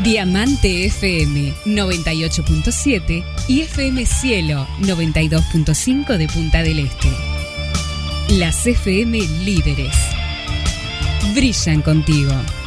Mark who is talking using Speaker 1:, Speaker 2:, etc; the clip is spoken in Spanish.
Speaker 1: Diamante FM 98.7 y FM Cielo 92.5 de Punta del Este. Las FM líderes brillan contigo.